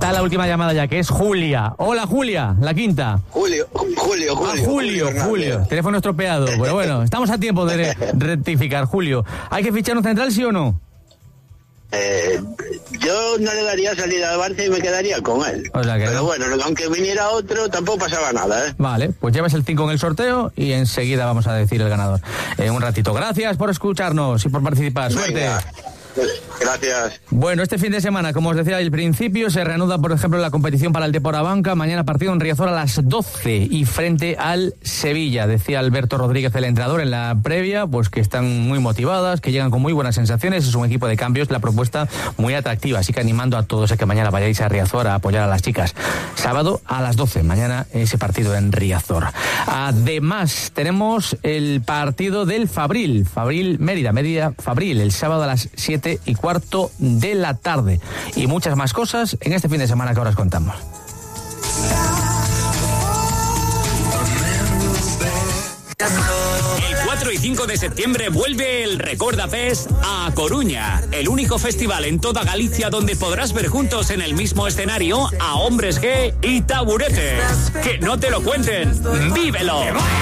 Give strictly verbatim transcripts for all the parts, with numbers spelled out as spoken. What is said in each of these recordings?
está la última llamada ya, que es Julia. Hola, Julia, la quinta. Julio, Julio, Julio. Ah, Julio, Julio, Julio. Teléfono estropeado. Pero bueno, estamos a tiempo de rectificar. Julio, ¿hay que fichar un central, sí o no? Eh, yo no le daría salida al Barça y me quedaría con él. O sea que Pero no. bueno, aunque viniera otro, tampoco pasaba nada, ¿eh? Vale, pues llevas el cinco en el sorteo y enseguida vamos a decir el ganador. En eh, un ratito. Gracias por escucharnos y por participar. Suerte. Venga. Gracias. Bueno, este fin de semana, como os decía al principio, se reanuda, por ejemplo, la competición para el Depor Abanca. Mañana partido en Riazor a las doce y frente al Sevilla. Decía Alberto Rodríguez, el entrenador, en la previa, pues que están muy motivadas, que llegan con muy buenas sensaciones. Es un equipo de cambios, la propuesta muy atractiva. Así que animando a todos a que mañana vayáis a Riazor a apoyar a las chicas. Sábado a las doce, mañana ese partido en Riazor. Además, tenemos el partido del Fabril, Fabril Mérida, Mérida Fabril, el sábado a las siete y cuarto de la tarde. Y muchas más cosas en este fin de semana que ahora os contamos. El cuatro y cinco de septiembre vuelve el Recorda Fest a Coruña, el único festival en toda Galicia donde podrás ver juntos en el mismo escenario a Hombres G y Taburete. Que no te lo cuenten, vívelo.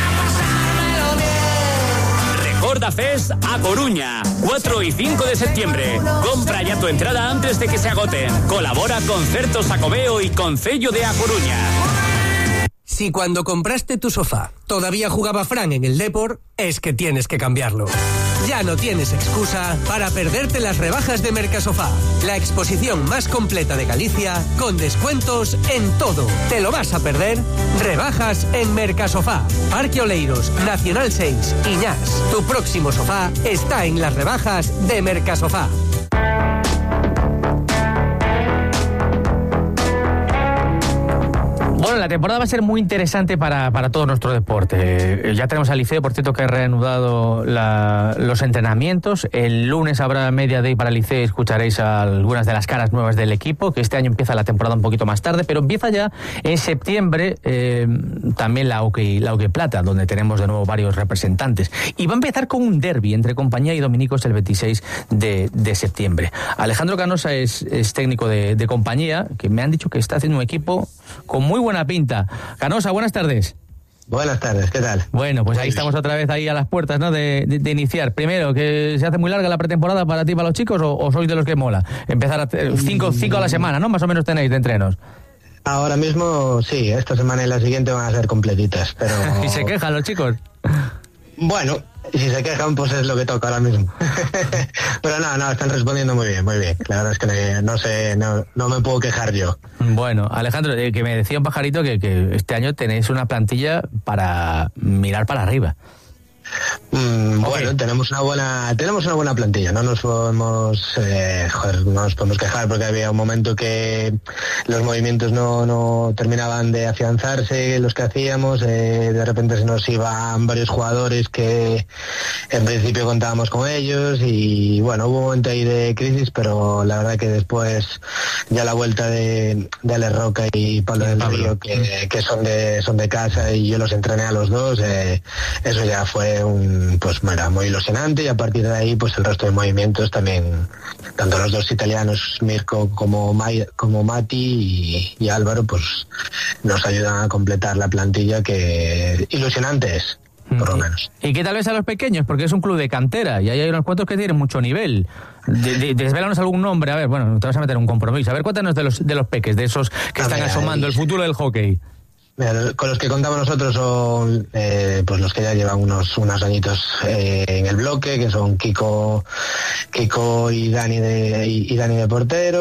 Recorda Fest a Coruña, cuatro y cinco de septiembre. Compra ya tu entrada antes de que se agoten. Colabora Concertos Xacobeo y Concello de A Coruña. Si cuando compraste tu sofá todavía jugaba Fran en el Depor, es que tienes que cambiarlo. Ya no tienes excusa para perderte las rebajas de Mercasofá, la exposición más completa de Galicia, con descuentos en todo. ¿Te lo vas a perder? Rebajas en Mercasofá, Parque Oleiros, Nacional seis, Iñás. Tu próximo sofá está en las rebajas de Mercasofá. Bueno, la temporada va a ser muy interesante para, para todo nuestro deporte. Eh, ya tenemos al Liceo, por cierto, que ha reanudado la, los entrenamientos. El lunes habrá Media Day para el Liceo y escucharéis a algunas de las caras nuevas del equipo, que este año empieza la temporada un poquito más tarde, pero empieza ya en septiembre eh, también la Hockey, la Hockey Plata, donde tenemos de nuevo varios representantes. Y va a empezar con un derbi entre Compañía y Dominicos el veintiséis de, de septiembre. Alejandro Canosa es, es técnico de, de Compañía, que me han dicho que está haciendo un equipo con muy buena pinta. Canosa, buenas tardes. Buenas tardes, ¿qué tal? Bueno, pues ahí estamos otra vez ahí a las puertas, ¿no? De, de, de iniciar. Primero, ¿que se hace muy larga la pretemporada para ti y para los chicos o, o sois de los que mola? Empezar a hacer cinco, cinco a la semana, ¿no? Más o menos tenéis de entrenos. Ahora mismo sí, esta semana y la siguiente van a ser completitas, pero... ¿Y se quejan los chicos? Bueno, si se quejan, pues es lo que toca ahora mismo. Pero no, no, están respondiendo muy bien, muy bien. La verdad es que no sé, no, no me puedo quejar yo. Bueno, Alejandro, eh, que me decía un pajarito que, que este año tenéis una plantilla para mirar para arriba. Mm, okay. Bueno, tenemos una buena tenemos una buena plantilla, no nos podemos eh, joder, no nos podemos quejar porque había un momento que los movimientos no, no terminaban de afianzarse, los que hacíamos, eh, de repente se nos iban varios jugadores que en principio contábamos con ellos y bueno, hubo un momento ahí de crisis, pero la verdad que después ya la vuelta de, de Ale Roca y Pablo del Río, que, que son de son de casa y yo los entrené a los dos, eh, eso ya fue un, pues era muy ilusionante y a partir de ahí pues el resto de movimientos también, tanto los dos italianos Mirko como May, como Mati y, y Álvaro pues nos ayudan a completar la plantilla que ilusionante es, por lo menos. ¿Y qué tal ves a los pequeños? Porque es un club de cantera y ahí hay unos cuantos que tienen mucho nivel. De, de, desvélanos algún nombre, a ver, bueno, te vas a meter en un compromiso. A ver, cuéntanos de los de los peques, de esos que a están ver, asomando el futuro del hockey. Mira, con los que contamos nosotros son eh, pues los que ya llevan unos unos añitos eh, en el bloque, que son Kiko Kiko y Dani de y, y Dani de portero.